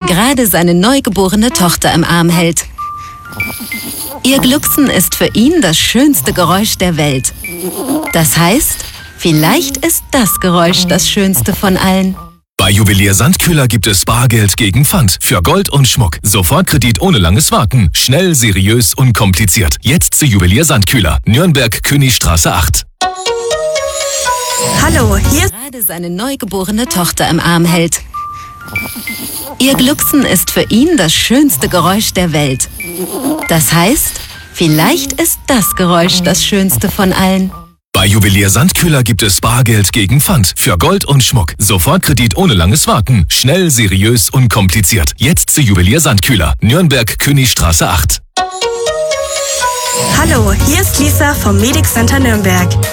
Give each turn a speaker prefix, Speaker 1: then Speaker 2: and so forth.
Speaker 1: gerade seine neugeborene Tochter im Arm hält. Ihr Glucksen ist für ihn das schönste Geräusch der Welt. Das heißt, vielleicht ist das Geräusch das schönste von allen.
Speaker 2: Bei Juwelier Sandkühler gibt es Bargeld gegen Pfand für Gold und Schmuck. Sofortkredit ohne langes Warten. Schnell, seriös, unkompliziert. Jetzt zu Juwelier Sandkühler. Nürnberg, Königstraße 8.
Speaker 3: Hallo, hier ist
Speaker 1: Gerade seine neugeborene Tochter im Arm hält. Ihr Glucksen ist für ihn das schönste Geräusch der Welt. Das heißt, vielleicht ist das Geräusch das schönste von allen.
Speaker 2: Bei Juwelier Sandkühler gibt es Bargeld gegen Pfand für Gold und Schmuck. Sofortkredit ohne langes Warten. Schnell, seriös, unkompliziert. Jetzt zu Juwelier Sandkühler. Nürnberg, Königstraße 8.
Speaker 3: Hallo, hier ist Lisa vom Medic Center Nürnberg.